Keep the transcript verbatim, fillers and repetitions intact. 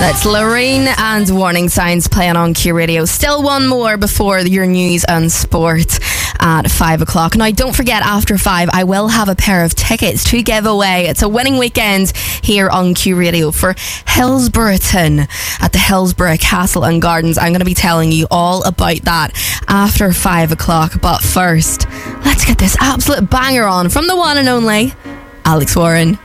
That's Lorraine and Warning Signs playing on Q Radio. Still one more before your news and sport at five o'clock. Now, don't forget, after five, I will have a pair of tickets to give away. It's a winning weekend here on Q Radio for Hillsboroughton at the Hillsborough Castle and Gardens. I'm going to be telling you all about that after five o'clock. But first, let's get this absolute banger on from the one and only Alex Warren.